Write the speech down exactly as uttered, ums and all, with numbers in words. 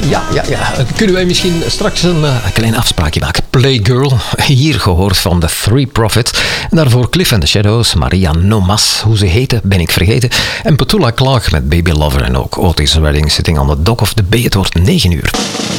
Ja, ja, ja. Kunnen wij misschien straks een, uh, een klein afspraakje maken? Playgirl, hier gehoord van The Three Prophets. En daarvoor Cliff and the Shadows, Maria Nomas, hoe ze heette, ben ik vergeten. En Petula Clark met Baby Lover en ook Otis Redding, Sitting on the Dock of the Bay. Het wordt negen uur.